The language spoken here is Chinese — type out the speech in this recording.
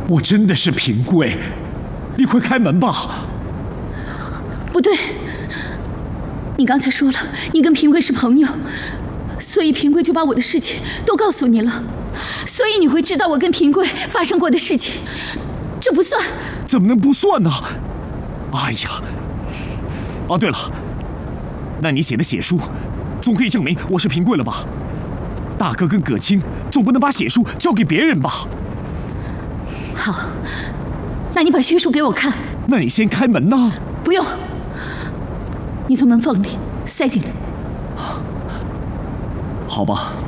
我真的是平贵，你快开门吧。 不对，你刚才说了，你跟平贵是朋友，所以平贵就把我的事情都告诉你了，所以你会知道我跟平贵发生过的事情，这不算。 怎么能不算呢？哎呀，哦对了，那你写的血书，总可以证明我是平贵了吧？大哥跟葛青总不能把血书交给别人吧？ 好，那你把血书给我看。 那你先开门呐。 不用，你从门缝里塞进来。 好吧。